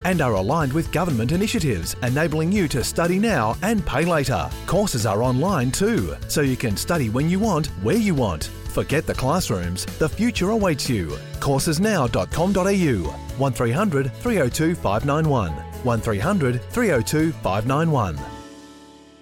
and are aligned with government initiatives, enabling you to study now and pay later. Courses are online too, so you can study when you want, where you want. Forget the classrooms, the future awaits you. Coursesnow.com.au 1300 302 591 1300 302 591.